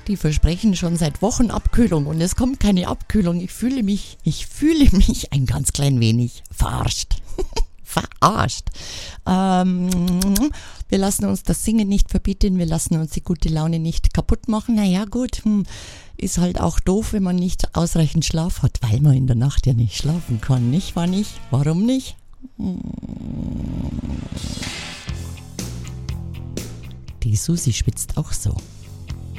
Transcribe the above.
Die versprechen schon seit Wochen Abkühlung und es kommt keine Abkühlung. Ich fühle mich ein ganz klein wenig verarscht. Verarscht. Wir lassen uns das Singen nicht verbieten, wir lassen uns die gute Laune nicht kaputt machen. Naja gut, ist halt auch doof, wenn man nicht ausreichend Schlaf hat, weil man in der Nacht ja nicht schlafen kann. Nicht, wahr nicht? Warum nicht? Die Susi schwitzt auch so.